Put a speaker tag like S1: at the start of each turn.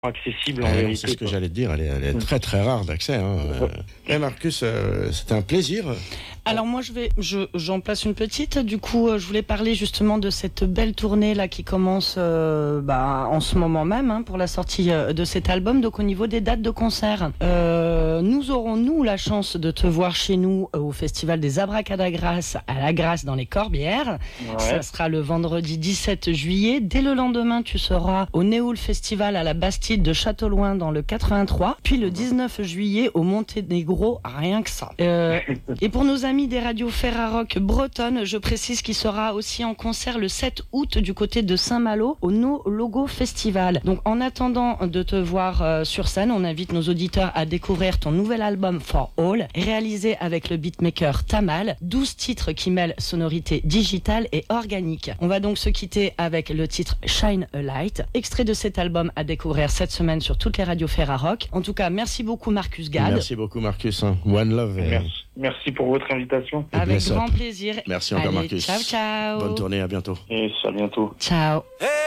S1: accessible en vérité.
S2: C'est ce que j'allais te dire, elle est très très rare d'accès. Marcus, c'était un plaisir.
S3: Alors moi j'en place une petite. Du coup, je voulais parler justement de cette belle tournée là qui commence en ce moment même pour la sortie de cet album. Donc au niveau des dates de concert, nous aurons la chance de te voir chez nous au Festival des Abracadagras à la Grasse dans les Corbières. Ouais. Ça sera le vendredi 17 juillet. Dès le lendemain, tu seras au Néoul Festival à la Bastide de Châteauloin dans le 83. Puis le 19 juillet au Monténégro, rien que ça. Et pour nos amis des radios Ferrarock bretonnes, je précise qu'il sera aussi en concert le 7 août du côté de Saint-Malo au No Logo Festival. Donc en attendant de te voir sur scène, on invite nos auditeurs à découvrir ton nouvel album For All, réalisé avec le beatmaker Tamal, 12 titres qui mêlent sonorité digitale et organique. On va donc se quitter avec le titre Shine a Light, extrait de cet album à découvrir cette semaine sur toutes les radios Ferrarock. En tout cas, merci beaucoup Marcus Gad.
S2: Merci beaucoup Marcus. One love.
S1: Merci pour votre invitation.
S3: Avec grand plaisir.
S2: Merci encore. Allez, Marcus.
S3: Ciao, ciao.
S2: Bonne tournée, à bientôt.
S1: Et à bientôt.
S3: Ciao.
S4: Hey!